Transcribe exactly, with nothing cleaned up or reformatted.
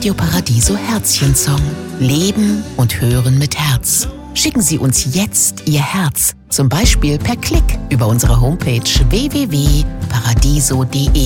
Radio Paradiso Herzchen-Song. Leben und hören mit Herz. Schicken Sie uns jetzt Ihr Herz, zum Beispiel per Klick über unsere Homepage w w w punkt paradiso punkt de.